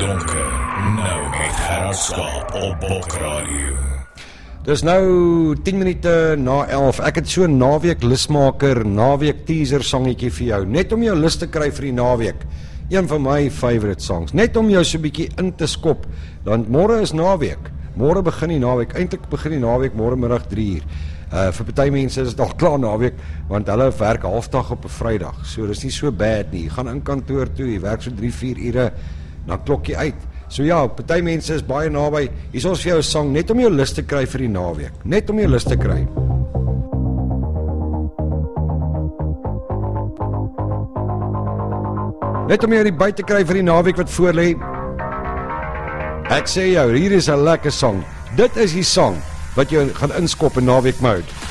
donker, nou met Gerard Skaap op Bok Radio. Dis nou 10 minute na 11. Ek het so 'n naweek lusmaker, naweek teaser songetjie vir jou, net om jou lus te kry vir die naweek. Een van my favorite songs, net om jou so 'n bietjie in te skop, want môre is naweek. Môre begin die naweek, eintlik begin die naweek môre middag 3:00. Vir party mense is dit al klaar naweek, want hulle werk halfdag op 'n Vrydag. So dis nie so bad nie. Jy gaan in kantoor toe, jy werk so 3-4 ure, dan klok jy uit. So ja, party mense is baie naby. Hier is ons vir jou 'n sang net om jou lus te kry vir die naweek. Net om jou lus te kry. Net om jou die buite kry vir die naweek wat voor lê. Ek sê jou, hier is 'n lekker sang. Dit is die sang wat jou gaan inskop in naweek mode.